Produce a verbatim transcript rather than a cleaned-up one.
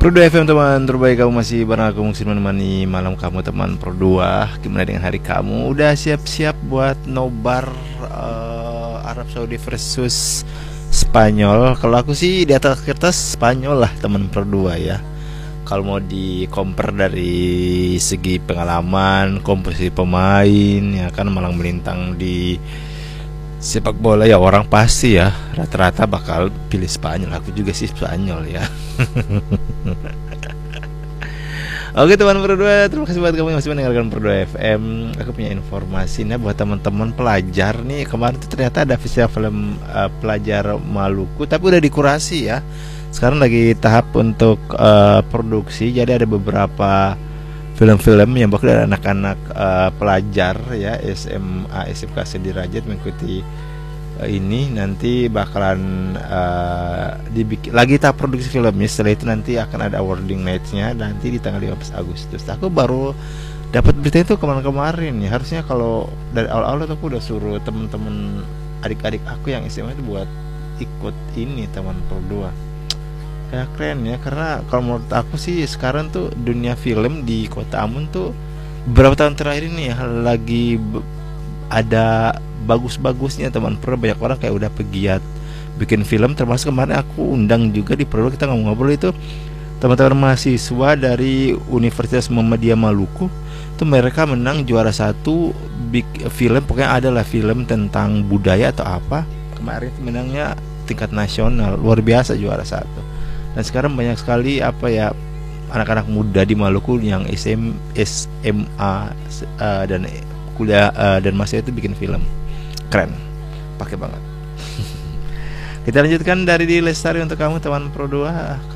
Pro dua F M teman terbaik, kamu masih bareng aku Mungkin menemani malam kamu teman Pro dua. Gimana dengan hari kamu? Udah siap-siap buat nobar uh, Arab Saudi versus Spanyol? Kalau aku sih di atas kertas Spanyol lah teman Pro dua ya. Kalau mau di compare dari segi pengalaman, komposisi pemain, ya kan malang melintang di sepak bola ya, orang pasti ya rata-rata bakal pilih Spanyol. Aku juga sih Spanyol ya. Oke teman Pro dua, terima kasih buat kamu yang masih mendengarkan Pro dua F M. Aku punya informasi nih buat teman-teman pelajar nih. Kemarin tuh ternyata ada festival film uh, pelajar Maluku, tapi udah dikurasi ya. Sekarang lagi tahap untuk uh, produksi. Jadi ada beberapa film-film yang bakal dari anak-anak uh, pelajar ya S M A S M K Sederajat mengikuti uh, ini. Nanti bakalan uh, dibikin lagi tahap produksi filmnya. Setelah itu nanti akan ada awarding night-nya nanti di tanggal lima belas Agustus. Aku baru dapat berita itu kemarin-kemarin ya. Harusnya kalau dari awal-awal aku udah suruh temen-temen adik-adik aku yang S M A itu buat ikut ini teman Pro dua. Ya keren ya, karena kalau menurut aku sih sekarang tuh dunia film di Kota Ambon tuh beberapa tahun terakhir ini ya lagi b- ada bagus-bagusnya teman Pro. Banyak orang kayak udah pegiat bikin film, termasuk kemarin aku undang juga di Pro, kita ngobrol itu teman-teman mahasiswa dari Universitas Muhammadiyah Maluku. Itu mereka menang juara satu big film, pokoknya adalah film tentang budaya atau apa. Kemarin menangnya tingkat nasional, luar biasa, juara satu. Dan sekarang banyak sekali apa ya anak-anak muda di Maluku yang S M S M A uh, dan kuliah uh, dan masih itu bikin film keren, pakai banget. Kita lanjutkan dari di Lestari untuk kamu teman Pro dua.